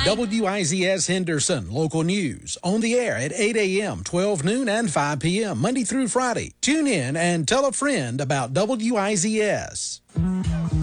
WIZS Henderson, local news, on the air at 8 a.m., 12 noon, and 5 p.m., Monday through Friday. Tune in and tell a friend about WIZS.